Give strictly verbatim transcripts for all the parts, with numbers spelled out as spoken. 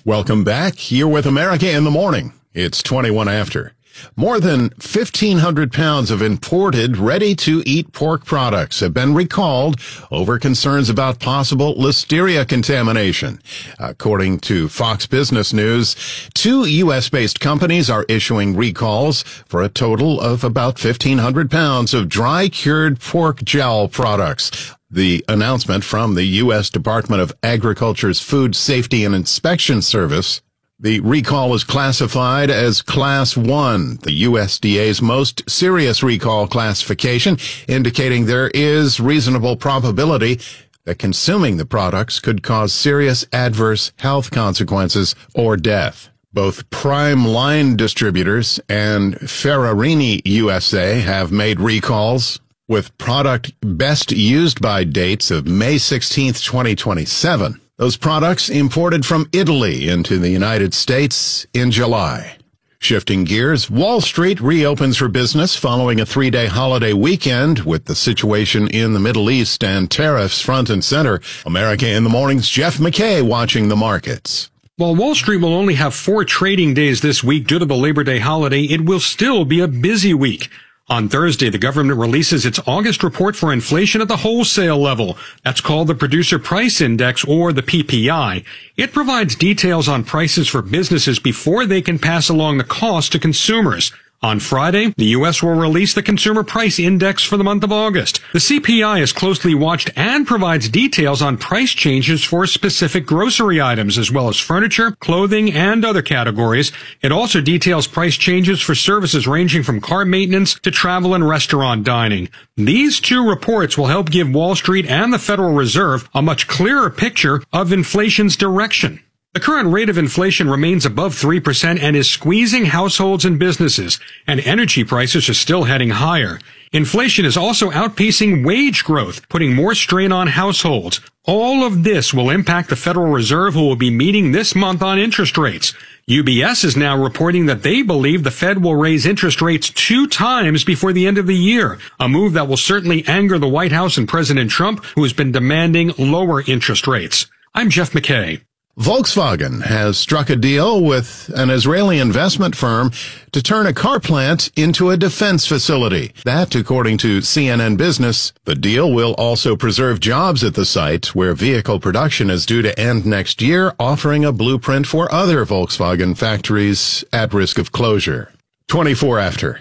Welcome back. You're with America in the Morning. It's twenty-one after. More than fifteen hundred pounds of imported, ready-to-eat pork products have been recalled over concerns about possible listeria contamination. According to Fox Business News, two U S-based companies are issuing recalls for a total of about fifteen hundred pounds of dry-cured pork jowl products. The announcement from the U S Department of Agriculture's Food Safety and Inspection Service. The recall is classified as Class one, the U S D A's most serious recall classification, indicating there is reasonable probability that consuming the products could cause serious adverse health consequences or death. Both Prime Line Distributors and Ferrarini U S A have made recalls with product best used by dates of May sixteenth, twenty twenty-seven. Those products imported from Italy into the United States in July. Shifting gears, Wall Street reopens for business following a three-day holiday weekend with the situation in the Middle East and tariffs front and center. America in the Morning's Jeff McKay watching the markets. While Wall Street will only have four trading days this week due to the Labor Day holiday, it will still be a busy week. On Thursday, the government releases its August report for inflation at the wholesale level. That's called the Producer Price Index, or the P P I. It provides details on prices for businesses before they can pass along the cost to consumers. On Friday, the U S will release the Consumer Price Index for the month of August. The C P I is closely watched and provides details on price changes for specific grocery items, as well as furniture, clothing, and other categories. It also details price changes for services ranging from car maintenance to travel and restaurant dining. These two reports will help give Wall Street and the Federal Reserve a much clearer picture of inflation's direction. The current rate of inflation remains above three percent and is squeezing households and businesses, and energy prices are still heading higher. Inflation is also outpacing wage growth, putting more strain on households. All of this will impact the Federal Reserve, who will be meeting this month on interest rates. U B S is now reporting that they believe the Fed will raise interest rates two times before the end of the year, a move that will certainly anger the White House and President Trump, who has been demanding lower interest rates. I'm Jeff McKay. Volkswagen has struck a deal with an Israeli investment firm to turn a car plant into a defense facility. That, according to C N N Business, the deal will also preserve jobs at the site, where vehicle production is due to end next year, offering a blueprint for other Volkswagen factories at risk of closure. twenty-four after.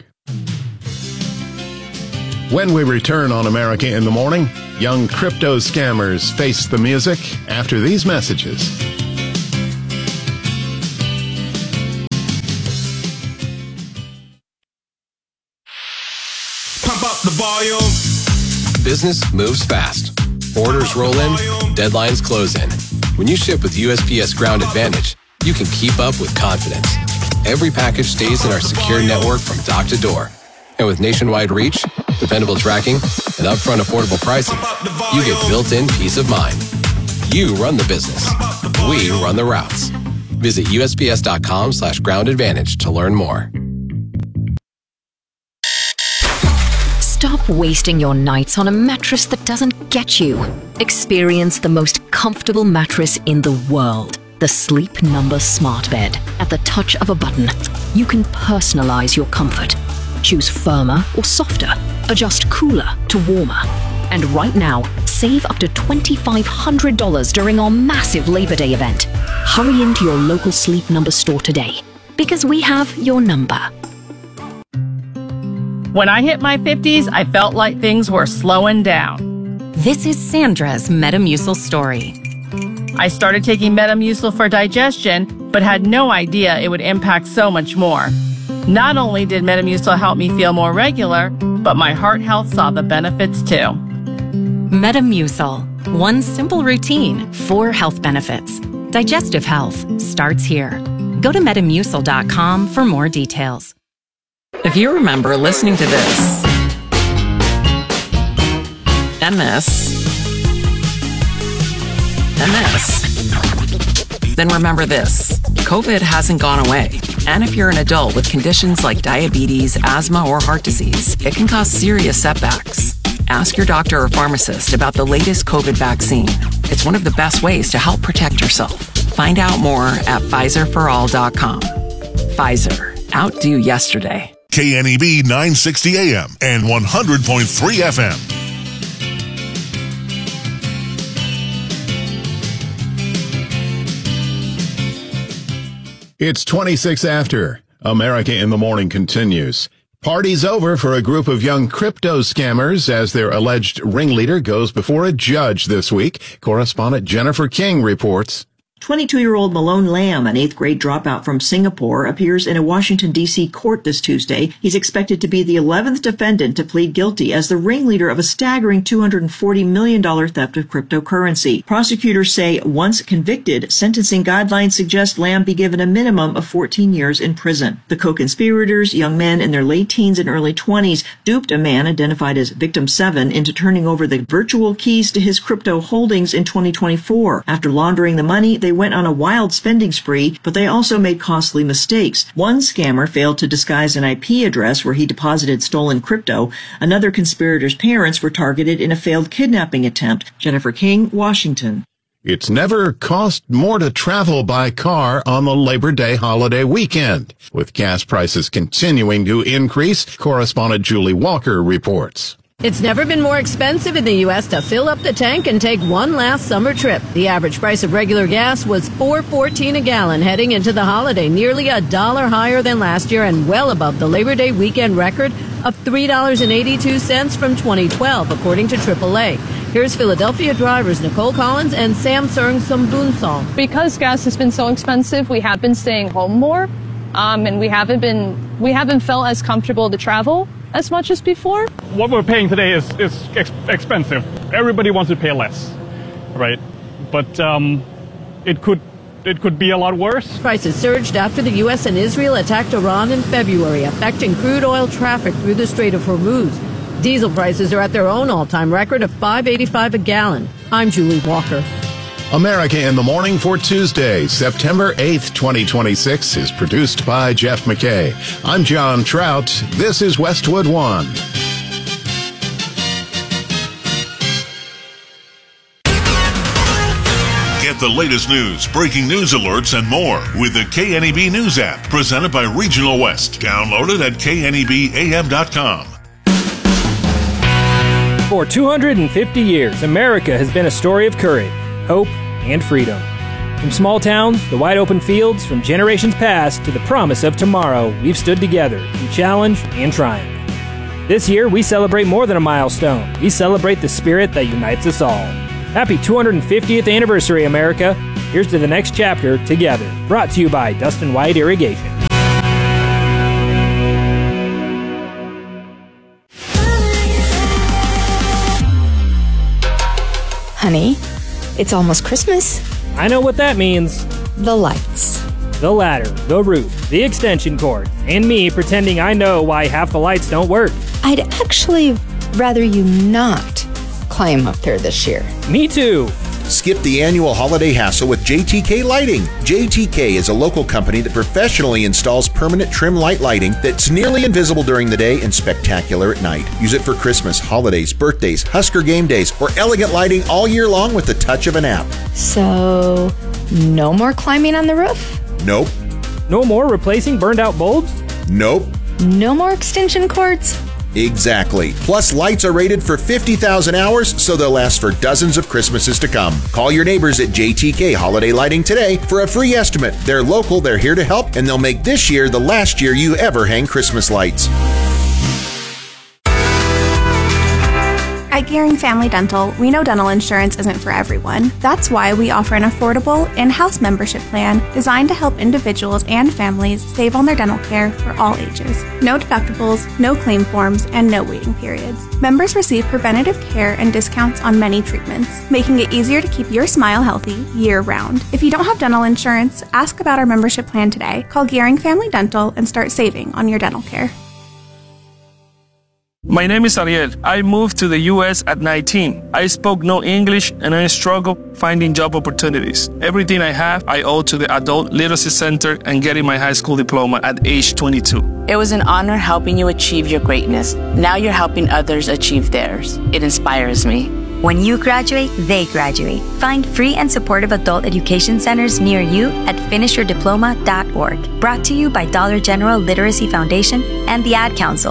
When we return on America in the Morning, young crypto scammers face the music after these messages. Pump up the volume. Business moves fast. Orders roll in, deadlines close in. When you ship with U S P S Ground Advantage, you can keep up with confidence. Every package stays in our secure network from dock to door. And with nationwide reach, dependable tracking, and upfront affordable pricing, you get built-in peace of mind. You run the business. We run the routes. Visit U S P S dot com slash ground advantage to learn more. Stop wasting your nights on a mattress that doesn't get you. Experience the most comfortable mattress in the world. The Sleep Number Smart Bed. At the touch of a button, you can personalize your comfort. Choose firmer or softer. Adjust cooler to warmer. And right now, save up to twenty-five hundred dollars during our massive Labor Day event. Hurry into your local Sleep Number store today, because we have your number. When I hit my fifties, I felt like things were slowing down. This is Sandra's Metamucil story. I started taking Metamucil for digestion, but had no idea it would impact so much more. Not only did Metamucil help me feel more regular, but my heart health saw the benefits too. Metamucil. One simple routine, four health benefits. Digestive health starts here. Go to metamucil dot com for more details. If you remember listening to this, and this, and this, then remember this. COVID hasn't gone away. And if you're an adult with conditions like diabetes, asthma, or heart disease, it can cause serious setbacks. Ask your doctor or pharmacist about the latest COVID vaccine. It's one of the best ways to help protect yourself. Find out more at Pfizer for all dot com. Pfizer. Outdo yesterday. K N E B nine sixty A M and one hundred point three F M. It's twenty-six after. America in the Morning continues. Party's over for a group of young crypto scammers as their alleged ringleader goes before a judge this week. Correspondent Jennifer King reports. twenty-two-year-old Malone Lamb, an eighth grade dropout from Singapore, appears in a Washington, D C court this Tuesday. He's expected to be the eleventh defendant to plead guilty as the ringleader of a staggering two hundred forty million dollars theft of cryptocurrency. Prosecutors say once convicted, sentencing guidelines suggest Lamb be given a minimum of fourteen years in prison. The co-conspirators, young men in their late teens and early twenties, duped a man identified as Victim seven into turning over the virtual keys to his crypto holdings in twenty twenty-four. After laundering the money, they went on a wild spending spree, but they also made costly mistakes. One scammer failed to disguise an I P address where he deposited stolen crypto. Another conspirator's parents were targeted in a failed kidnapping attempt. Jennifer King, Washington. It's never cost more to travel by car on the Labor Day holiday weekend. With gas prices continuing to increase, correspondent Julie Walker reports. It's never been more expensive in the U S to fill up the tank and take one last summer trip. The average price of regular gas was four dollars and fourteen cents a gallon heading into the holiday, nearly a dollar higher than last year and well above the Labor Day weekend record of three dollars and eighty-two cents from twenty twelve, according to triple A. Here's Philadelphia drivers Nicole Collins and Samsung Sambunsong. Because gas has been so expensive, we have been staying home more, um, and we haven't been we haven't felt as comfortable to travel as much as before. What we're paying today is, is ex- expensive. Everybody wants to pay less, right? But um, it could it could be a lot worse. Prices surged after the U S and Israel attacked Iran in February, affecting crude oil traffic through the Strait of Hormuz. Diesel prices are at their own all-time record of five dollars and eighty-five cents a gallon. I'm Julie Walker. America in the Morning for Tuesday, September eighth, twenty twenty-six is produced by Jeff McKay. I'm John Trout. This is Westwood One. Get the latest news, breaking news alerts, and more with the K N E B News app, presented by Regional West. Download it at K N E B A M dot com. For two hundred fifty years, America has been a story of courage, hope, and freedom. From small towns, the wide open fields, from generations past to the promise of tomorrow, we've stood together through challenge and triumph. This year, we celebrate more than a milestone. We celebrate the spirit that unites us all. Happy two hundred fiftieth anniversary, America. Here's to the next chapter together. Brought to you by Dustin White Irrigation. Honey, it's almost Christmas. I know what that means. The lights. The ladder, the roof, the extension cord, and me pretending I know why half the lights don't work. I'd actually rather you not climb up there this year. Me too. Skip the annual holiday hassle with J T K Lighting. J T K is a local company that professionally installs permanent trim light lighting that's nearly invisible during the day and spectacular at night. Use it for Christmas, holidays, birthdays, Husker game days, or elegant lighting all year long with the touch of an app. So, no more climbing on the roof? Nope. No more replacing burned out bulbs? Nope. No more extension cords? Exactly. Plus, lights are rated for fifty thousand hours, so they'll last for dozens of Christmases to come. Call your neighbors at J T K Holiday Lighting today for a free estimate. They're local, they're here to help, and they'll make this year the last year you ever hang Christmas lights. At Gearing Family Dental, we know dental insurance isn't for everyone. That's why we offer an affordable in-house membership plan designed to help individuals and families save on their dental care for all ages. No deductibles, no claim forms, and no waiting periods. Members receive preventative care and discounts on many treatments, making it easier to keep your smile healthy year-round. If you don't have dental insurance, ask about our membership plan today. Call Gearing Family Dental and start saving on your dental care. My name is Ariel. I moved to the U S at nineteen. I spoke no English and I struggled finding job opportunities. Everything I have, I owe to the Adult Literacy Center and getting my high school diploma at age twenty-two. It was an honor helping you achieve your greatness. Now you're helping others achieve theirs. It inspires me. When you graduate, they graduate. Find free and supportive adult education centers near you at finish your diploma dot org. Brought to you by Dollar General Literacy Foundation and the Ad Council.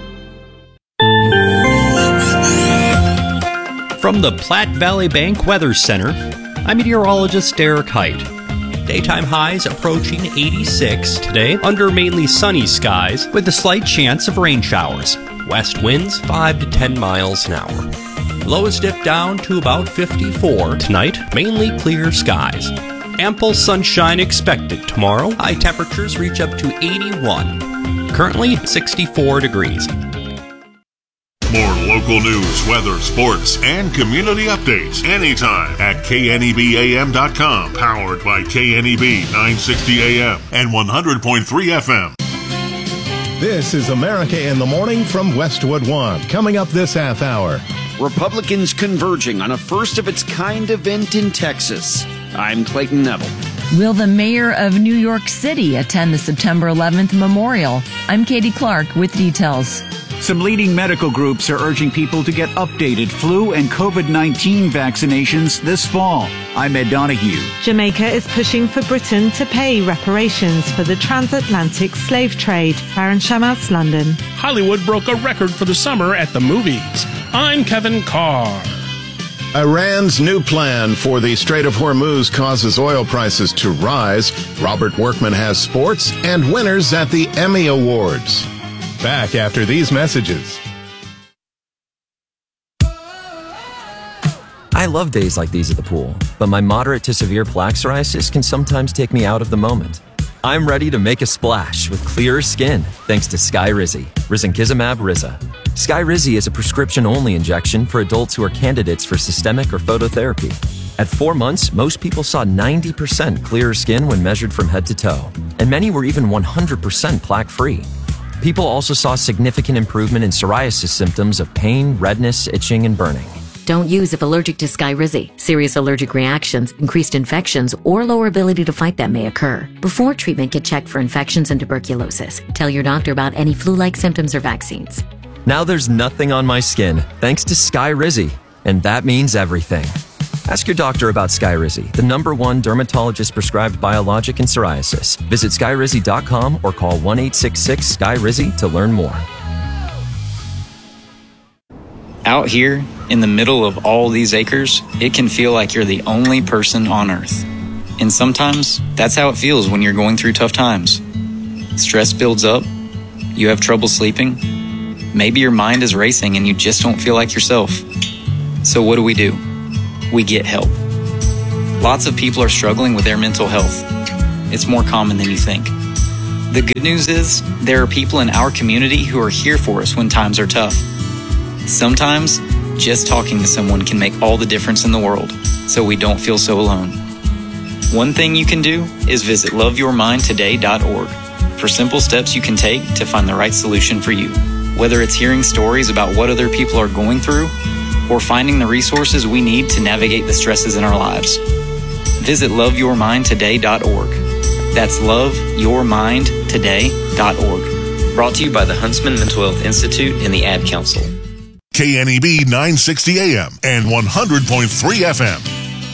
From the Platte Valley Bank Weather Center, I'm meteorologist Derek Height. Daytime highs approaching eighty-six today under mainly sunny skies with a slight chance of rain showers. West winds five to ten miles an hour. Lows dip down to about fifty-four tonight, mainly clear skies. Ample sunshine expected tomorrow. High temperatures reach up to eighty-one. Currently sixty-four degrees. More local news, weather, sports, and community updates anytime at K N E B A M dot com. Powered by K N E B nine sixty A M and one hundred point three F M. This is America in the Morning from Westwood One. Coming up this half hour. Republicans converging on a first-of-its-kind event in Texas. I'm Clayton Neville. Will the mayor of New York City attend the September eleventh memorial? I'm Katie Clark with details. Some leading medical groups are urging people to get updated flu and covid nineteen vaccinations this fall. I'm Ed Donahue. Jamaica is pushing for Britain to pay reparations for the transatlantic slave trade. Baron Shamas, London. Hollywood broke a record for the summer at the movies. I'm Kevin Carr. Iran's new plan for the Strait of Hormuz causes oil prices to rise. Robert Workman has sports and winners at the Emmy Awards. Back after these messages. I love days like these at the pool, but my moderate to severe plaque psoriasis can sometimes take me out of the moment. I'm ready to make a splash with clearer skin thanks to Skyrizi, risankizumab Riza. Skyrizi is a prescription-only injection for adults who are candidates for systemic or phototherapy. At four months, most people saw ninety percent clearer skin when measured from head to toe, and many were even one hundred percent plaque-free. People also saw significant improvement in psoriasis symptoms of pain, redness, itching, and burning. Don't use if allergic to Skyrizi. Serious allergic reactions, increased infections, or lower ability to fight them may occur. Before treatment, get checked for infections and tuberculosis. Tell your doctor about any flu-like symptoms or vaccines. Now there's nothing on my skin thanks to Skyrizi, and that means everything. Ask your doctor about Skyrizi, the number one dermatologist-prescribed biologic in psoriasis. Visit skyrizi dot com or call one eight six six Sky Rizi to learn more. Out here, in the middle of all these acres, it can feel like you're the only person on Earth. And sometimes, that's how it feels when you're going through tough times. Stress builds up, you have trouble sleeping, maybe your mind is racing and you just don't feel like yourself. So what do we do? We get help. Lots of people are struggling with their mental health. It's more common than you think. The good news is, there are people in our community who are here for us when times are tough. Sometimes, just talking to someone can make all the difference in the world, so we don't feel so alone. One thing you can do is visit love your mind today dot org for simple steps you can take to find the right solution for you. Whether it's hearing stories about what other people are going through, or finding the resources we need to navigate the stresses in our lives. Visit love your mind today dot org. That's love your mind today dot org. Brought to you by the Huntsman Mental Health Institute and the Ad Council. K N E B nine sixty A M and one hundred point three F M.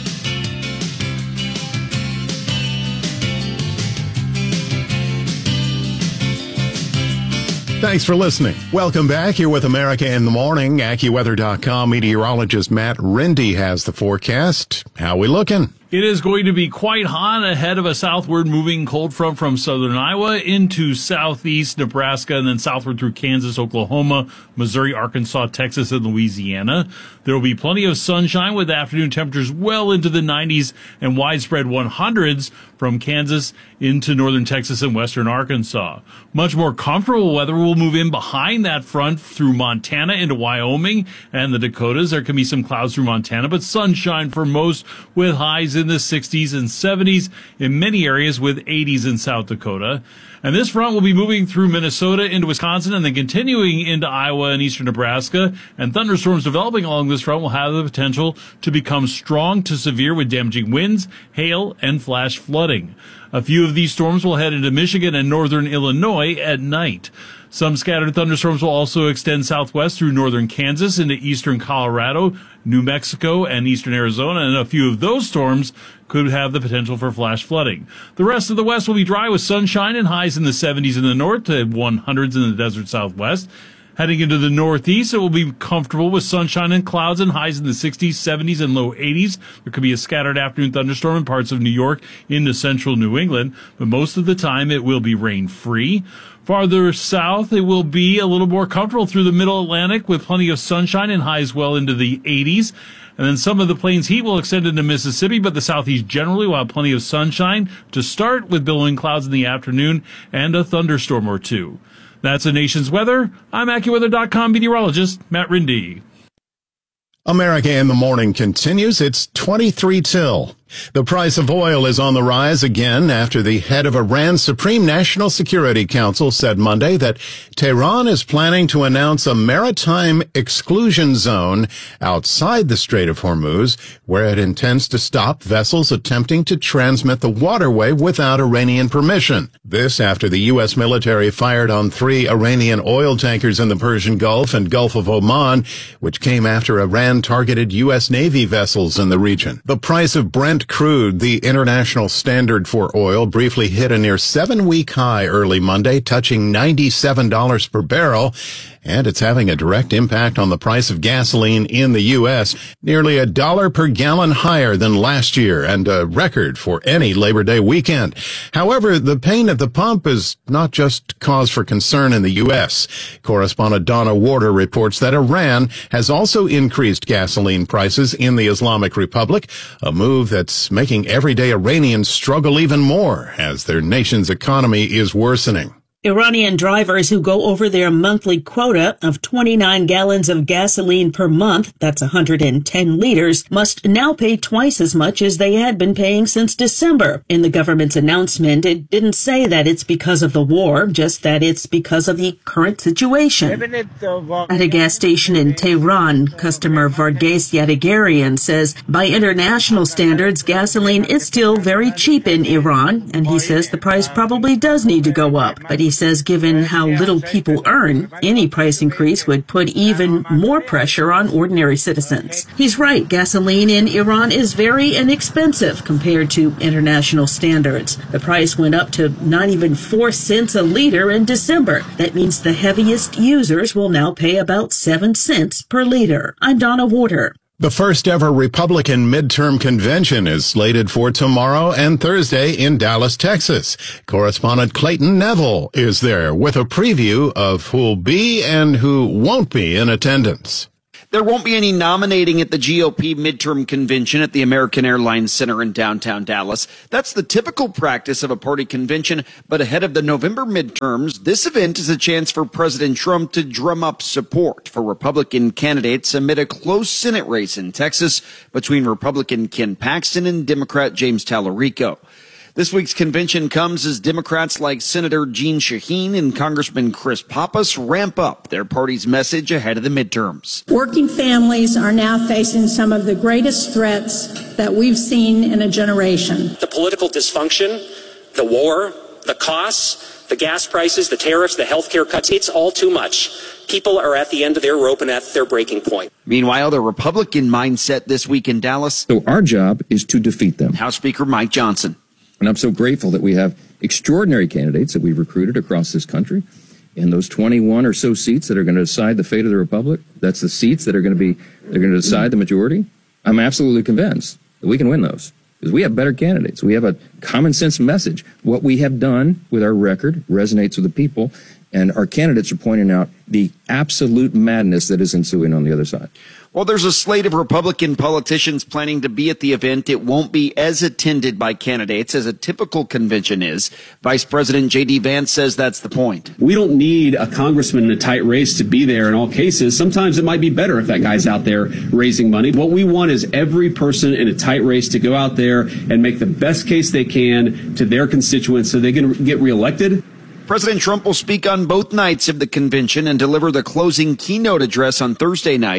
Thanks for listening. Welcome back. Here with America in the Morning. AccuWeather dot com meteorologist Matt Rindy has the forecast. How we looking? It is going to be quite hot ahead of a southward moving cold front from southern Iowa into southeast Nebraska and then southward through Kansas, Oklahoma, Missouri, Arkansas, Texas, and Louisiana. There will be plenty of sunshine with afternoon temperatures well into the nineties and widespread hundreds from Kansas into northern Texas and western Arkansas. Much more comfortable weather will move in behind that front through Montana into Wyoming and the Dakotas. There can be some clouds through Montana, but sunshine for most with highs in the sixties and seventies in many areas with eighties in South Dakota. And this front will be moving through Minnesota into Wisconsin and then continuing into Iowa and eastern Nebraska. And thunderstorms developing along this front will have the potential to become strong to severe with damaging winds, hail, and flash flooding. A few of these storms will head into Michigan and northern Illinois at night. Some scattered thunderstorms will also extend southwest through northern Kansas into eastern Colorado, New Mexico, and eastern Arizona, and a few of those storms could have the potential for flash flooding. The rest of the west will be dry with sunshine and highs in the seventies in the north to hundreds in the desert southwest. Heading into the northeast, it will be comfortable with sunshine and clouds and highs in the sixties, seventies, and low eighties. There could be a scattered afternoon thunderstorm in parts of New York into central New England, but most of the time it will be rain-free. Farther south, it will be a little more comfortable through the middle Atlantic with plenty of sunshine and highs well into the eighties. And then some of the plains heat will extend into Mississippi, but the southeast generally will have plenty of sunshine to start with billowing clouds in the afternoon and a thunderstorm or two. That's the nation's weather. I'm AccuWeather dot com meteorologist Matt Rindy. America in the Morning continues. It's twenty-three till. The price of oil is on the rise again after the head of Iran's Supreme National Security Council said Monday that Tehran is planning to announce a maritime exclusion zone outside the Strait of Hormuz, where it intends to stop vessels attempting to transmit the waterway without Iranian permission. This after the U S military fired on three Iranian oil tankers in the Persian Gulf and Gulf of Oman, which came after Iran targeted U S Navy vessels in the region. The price of Brent crude, the international standard for oil, briefly hit a near seven-week high early Monday, touching ninety-seven dollars per barrel, and it's having a direct impact on the price of gasoline in the U S, nearly a dollar per gallon higher than last year and a record for any Labor Day weekend. However, the pain at the pump is not just cause for concern in the U S. Correspondent Donna Warder reports that Iran has also increased gasoline prices in the Islamic Republic, a move that's making everyday Iranians struggle even more as their nation's economy is worsening. Iranian drivers who go over their monthly quota of twenty-nine gallons of gasoline per month, that's one hundred ten liters, must now pay twice as much as they had been paying since December. In the government's announcement, it didn't say that it's because of the war, just that it's because of the current situation. At a gas station in Tehran, customer Varghese Yadagarian says by international standards, gasoline is still very cheap in Iran, and he says the price probably does need to go up, but he He says given how little people earn, any price increase would put even more pressure on ordinary citizens. He's right, gasoline in Iran is very inexpensive compared to international standards. The price went up to not even four cents a liter in December. That means the heaviest users will now pay about seven cents per liter. I'm Donna Warder. The first ever Republican midterm convention is slated for tomorrow and Thursday in Dallas, Texas. Correspondent Clayton Neville is there with a preview of who'll be and who won't be in attendance. There won't be any nominating at the G O P midterm convention at the American Airlines Center in downtown Dallas. That's the typical practice of a party convention, but ahead of the November midterms, this event is a chance for President Trump to drum up support for Republican candidates amid a close Senate race in Texas between Republican Ken Paxton and Democrat James Tallarico. This week's convention comes as Democrats like Senator Jeanne Shaheen and Congressman Chris Pappas ramp up their party's message ahead of the midterms. Working families are now facing some of the greatest threats that we've seen in a generation. The political dysfunction, the war, the costs, the gas prices, the tariffs, the health care cuts, it's all too much. People are at the end of their rope and at their breaking point. Meanwhile, the Republican mindset this week in Dallas. So our job is to defeat them. House Speaker Mike Johnson. And I'm so grateful that we have extraordinary candidates that we've recruited across this country. And those twenty-one or so seats that are going to decide the fate of the republic, that's the seats that are going to be, they're going to decide the majority. I'm absolutely convinced that we can win those because we have better candidates. We have a common sense message. What we have done with our record resonates with the people. And our candidates are pointing out the absolute madness that is ensuing on the other side. While there's a slate of Republican politicians planning to be at the event, it won't be as attended by candidates as a typical convention is. Vice President J D Vance says that's the point. We don't need a congressman in a tight race to be there in all cases. Sometimes it might be better if that guy's out there raising money. What we want is every person in a tight race to go out there and make the best case they can to their constituents so they can get reelected. President Trump will speak on both nights of the convention and deliver the closing keynote address on Thursday night.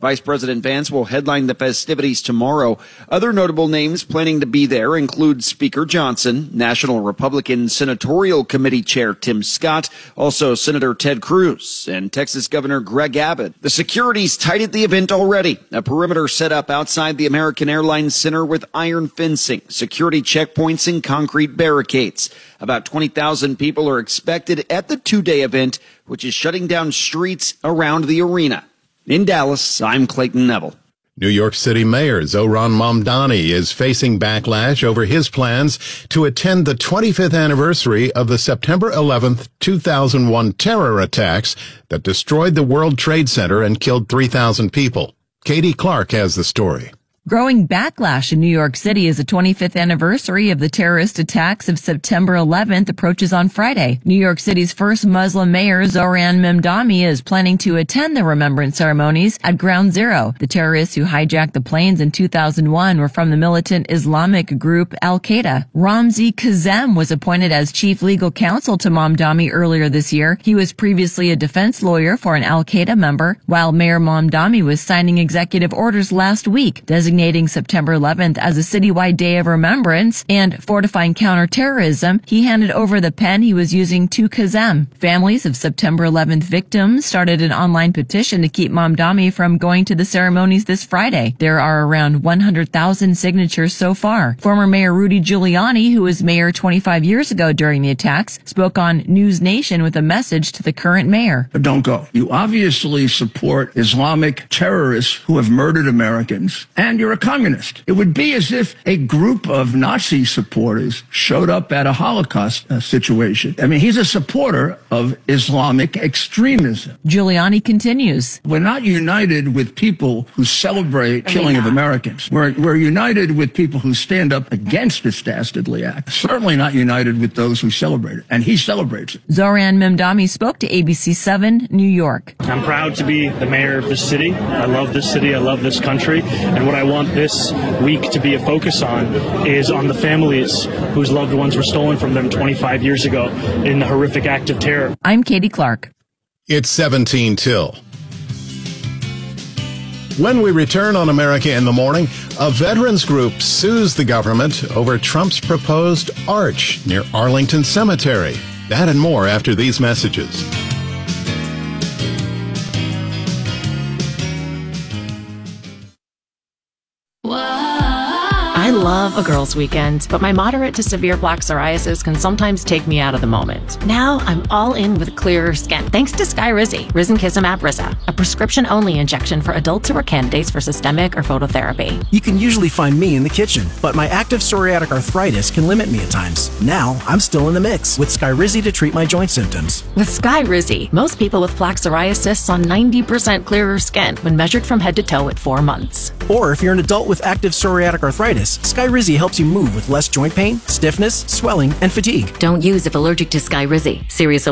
Vice President Vance will headline the festivities tomorrow. Other notable names planning to be there include Speaker Johnson, National Republican Senatorial Committee Chair Tim Scott, also Senator Ted Cruz, and Texas Governor Greg Abbott. The security's tight at the event already. A perimeter set up outside the American Airlines Center with iron fencing, security checkpoints, and concrete barricades. About twenty thousand people are expected at the two-day event, which is shutting down streets around the arena. In Dallas, I'm Clayton Neville. New York City Mayor Zohran Mamdani is facing backlash over his plans to attend the twenty-fifth anniversary of the September eleventh, two thousand one terror attacks that destroyed the World Trade Center and killed three thousand people. Katie Clark has the story. Growing backlash in New York City as the twenty-fifth anniversary of the terrorist attacks of September eleventh approaches on Friday. New York City's first Muslim mayor, Zohran Mamdani, is planning to attend the remembrance ceremonies at Ground Zero. The terrorists who hijacked the planes in two thousand one were from the militant Islamic group Al-Qaeda. Ramzi Kazem was appointed as chief legal counsel to Mamdani earlier this year. He was previously a defense lawyer for an Al-Qaeda member, while Mayor Mamdani was signing executive orders last week, designating September eleventh as a citywide day of remembrance and fortifying counterterrorism. He handed over the pen he was using to Kazem. Families of September eleventh victims started an online petition to keep Mamdani from going to the ceremonies this Friday. There are around one hundred thousand signatures so far. Former Mayor Rudy Giuliani, who was mayor twenty-five years ago during the attacks, spoke on News Nation with a message to the current mayor. Don't go. You obviously support Islamic terrorists who have murdered Americans, and you're a communist. It would be as if a group of Nazi supporters showed up at a Holocaust uh, situation. I mean, he's a supporter of Islamic extremism. Giuliani continues. We're not united with people who celebrate killing of Americans. We're, we're united with people who stand up against this dastardly act. Certainly not united with those who celebrate it. And he celebrates it. Zohran Mamdani spoke to A B C seven, New York. I'm proud to be the mayor of this city. I love this city. I love this country. And what I want this week to be a focus on is on the families whose loved ones were stolen from them twenty-five years ago in the horrific act of terror. I'm Katie Clark. It's seventeen till. When we return on America in the Morning, a veterans group sues the government over Trump's proposed arch near Arlington Cemetery. That and more after these messages. I love a girls' weekend, but my moderate to severe plaque psoriasis can sometimes take me out of the moment. Now I'm all in with clearer skin, thanks to Skyrizi, Risankizumab Riza, a prescription-only injection for adults who are candidates for systemic or phototherapy. You can usually find me in the kitchen, but my active psoriatic arthritis can limit me at times. Now I'm still in the mix with Skyrizi to treat my joint symptoms. With Skyrizi, most people with plaque psoriasis saw ninety percent clearer skin when measured from head to toe at four months. Or if you're an adult with active psoriatic arthritis, Skyrizi helps you move with less joint pain, stiffness, swelling, and fatigue. Don't use if allergic to Skyrizi. Serious